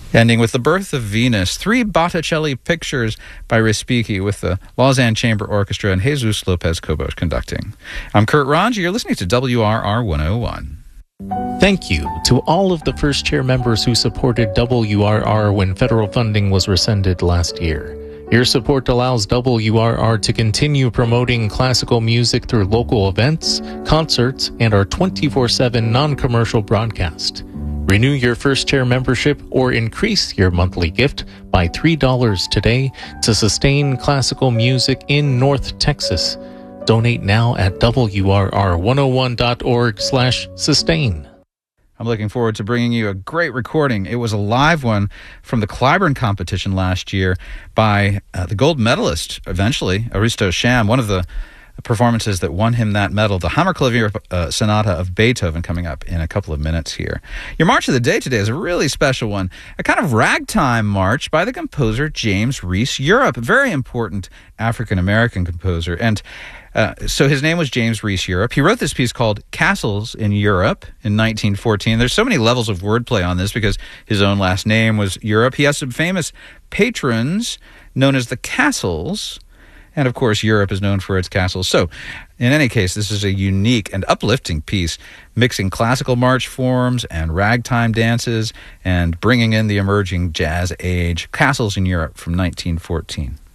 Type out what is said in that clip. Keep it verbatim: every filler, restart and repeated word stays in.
Ending with The Birth of Venus, three Botticelli pictures by Respighi with the Lausanne Chamber Orchestra and Jesus Lopez Cobos conducting. I'm Kurt Ronge. You're listening to W R R one oh one. Thank you to all of the First Chair members who supported W R R when federal funding was rescinded last year. Your support allows W R R to continue promoting classical music through local events, concerts, and our twenty-four seven non-commercial broadcast. Renew your First Chair membership or increase your monthly gift by three dollars today to sustain classical music in North Texas. Donate now at W R R one oh one dot org slash sustain. I'm looking forward to bringing you a great recording. It was a live one from the Clyburn competition last year by uh, the gold medalist, eventually, Aristo Sham, one of the performances that won him that medal, the Hammerklavier uh, Sonata of Beethoven, coming up in a couple of minutes here. Your March of the Day today is a really special one, a kind of ragtime march by the composer James Reese Europe, a very important African-American composer. And uh, so his name was James Reese Europe. He wrote this piece called Castles in Europe in nineteen fourteen. There's so many levels of wordplay on this because his own last name was Europe. He has some famous patrons known as the Castles. And, of course, Europe is known for its castles. So, in any case, this is a unique and uplifting piece, mixing classical march forms and ragtime dances and bringing in the emerging jazz age. Castles in Europe from nineteen fourteen.